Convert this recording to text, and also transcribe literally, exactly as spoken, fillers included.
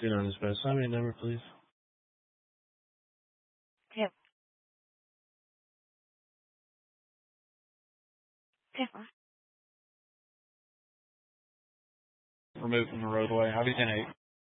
two nine dispatch. Sign me a number, please. Yep. Yep. Removed from the roadway. I'll be ten eight.